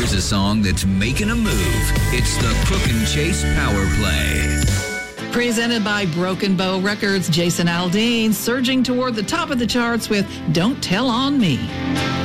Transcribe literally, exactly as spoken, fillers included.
Here's a song that's making a move. It's the Crook and Chase Power Play. Presented by Broken Bow Records, Jason Aldean surging toward the top of the charts with Don't Tell on Me.